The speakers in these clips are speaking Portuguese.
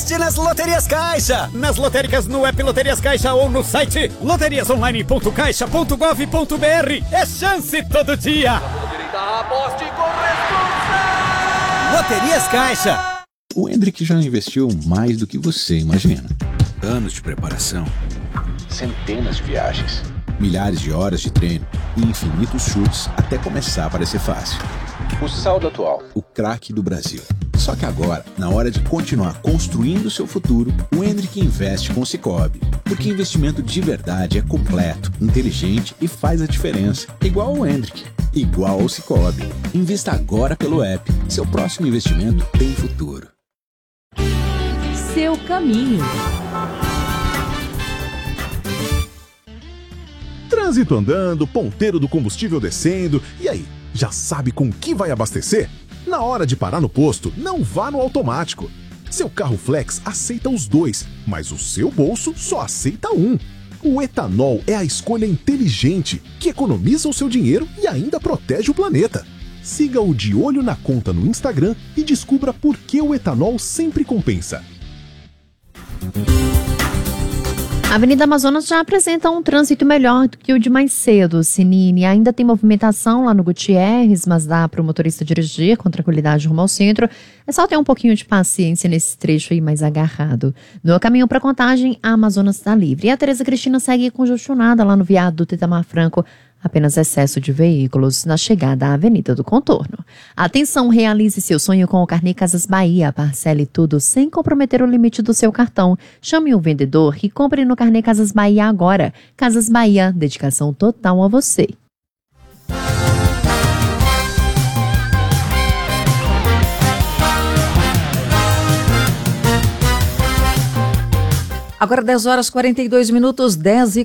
Investe nas Loterias Caixa. Nas lotéricas no app Loterias Caixa ou no site loteriasonline.caixa.gov.br. É chance todo dia. Aposte com responsa. Loterias Caixa. O Hendrick já investiu mais do que você imagina. Anos de preparação, centenas de viagens, milhares de horas de treino e infinitos chutes até começar a parecer fácil. O saldo atual, o craque do Brasil. Só que agora, na hora de continuar construindo seu futuro, o Hendrick investe com o Sicoob. Porque investimento de verdade é completo, inteligente e faz a diferença. Igual o Hendrick, igual ao Sicoob. Invista agora pelo app. Seu próximo investimento tem futuro. Seu caminho. Trânsito andando, ponteiro do combustível descendo. E aí, já sabe com que vai abastecer? Na hora de parar no posto, não vá no automático. Seu carro flex aceita os dois, mas o seu bolso só aceita um. O etanol é a escolha inteligente, que economiza o seu dinheiro e ainda protege o planeta. Siga o De Olho na Conta no Instagram e descubra por que o etanol sempre compensa. A Avenida Amazonas já apresenta um trânsito melhor do que o de mais cedo, Sinine. Ainda tem movimentação lá no Gutierrez, mas dá para o motorista dirigir com tranquilidade rumo ao centro. É só ter um pouquinho de paciência nesse trecho aí mais agarrado. No caminho para Contagem, a Amazonas está livre. E a Tereza Cristina segue congestionada lá no viaduto Itamar Franco. Apenas excesso de veículos na chegada à Avenida do Contorno. Atenção, realize seu sonho com o Carnê Casas Bahia. Parcele tudo sem comprometer o limite do seu cartão. Chame o vendedor e compre no Carnê Casas Bahia agora. Casas Bahia, dedicação total a você. Agora 10 horas 42 minutos,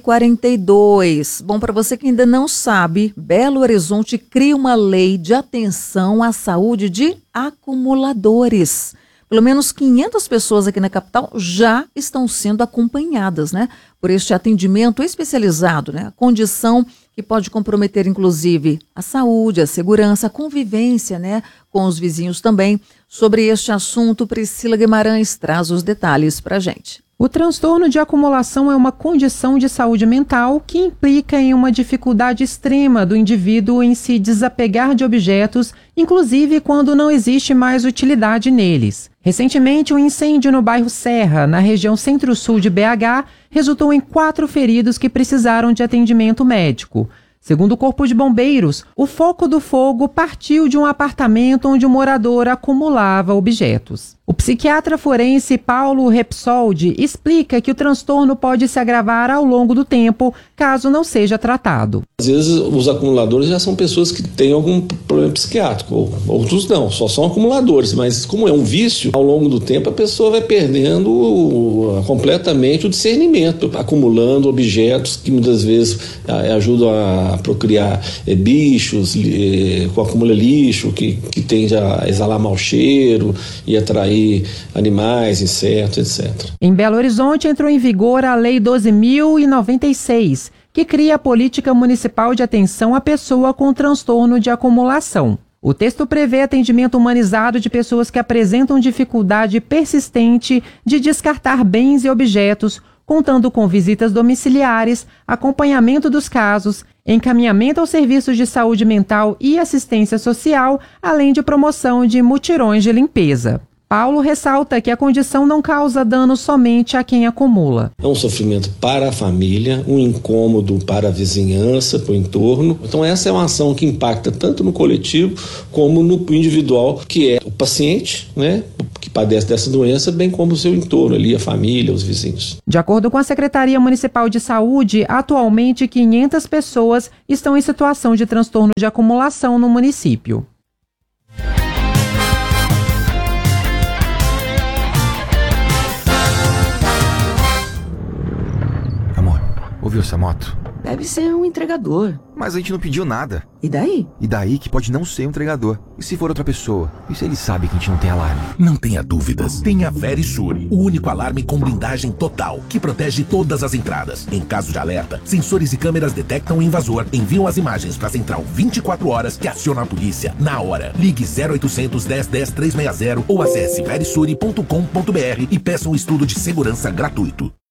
10h42. Bom, para você que ainda não sabe, Belo Horizonte cria uma lei de atenção à saúde de acumuladores. Pelo menos 500 pessoas aqui na capital já estão sendo acompanhadas, né, por este atendimento especializado, né, condição que pode comprometer, inclusive, a saúde, a segurança, a convivência, né, com os vizinhos também. Sobre este assunto, Priscila Guimarães traz os detalhes para a gente. O transtorno de acumulação é uma condição de saúde mental que implica em uma dificuldade extrema do indivíduo em se desapegar de objetos, inclusive quando não existe mais utilidade neles. Recentemente, um incêndio no bairro Serra, na região centro-sul de BH, resultou em 4 feridos que precisaram de atendimento médico. Segundo o Corpo de Bombeiros, o foco do fogo partiu de um apartamento onde o morador acumulava objetos. O psiquiatra forense Paulo Repsoldi explica que o transtorno pode se agravar ao longo do tempo, caso não seja tratado. Às vezes os acumuladores já são pessoas que têm algum problema psiquiátrico, outros não, só são acumuladores, mas como é um vício, ao longo do tempo a pessoa vai perdendo completamente o discernimento, acumulando objetos que muitas vezes ajudam a procriar bichos, acumula lixo, que tende a exalar mau cheiro e atrair animais, insetos, etc. Em Belo Horizonte entrou em vigor a Lei 12.096, que cria a Política Municipal de Atenção à Pessoa com Transtorno de Acumulação. O texto prevê atendimento humanizado de pessoas que apresentam dificuldade persistente de descartar bens e objetos, contando com visitas domiciliares, acompanhamento dos casos, encaminhamento aos serviços de saúde mental e assistência social, além de promoção de mutirões de limpeza. Paulo ressalta que a condição não causa dano somente a quem acumula. É um sofrimento para a família, um incômodo para a vizinhança, para o entorno. Então essa é uma ação que impacta tanto no coletivo como no individual, que é o paciente, né, que padece dessa doença, bem como o seu entorno ali, a família, os vizinhos. De acordo com a Secretaria Municipal de Saúde, atualmente 500 pessoas estão em situação de transtorno de acumulação no município. Ouviu essa moto? Deve ser um entregador. Mas a gente não pediu nada. E daí? E daí que pode não ser um entregador. E se for outra pessoa? E se ele sabe que a gente não tem alarme? Não tenha dúvidas. Tenha Verisure, o único alarme com blindagem total, que protege todas as entradas. Em caso de alerta, sensores e câmeras detectam o invasor, enviam as imagens para a central 24 horas que aciona a polícia na hora. Ligue 0800 10 10 360 ou acesse verisure.com.br e peça um estudo de segurança gratuito.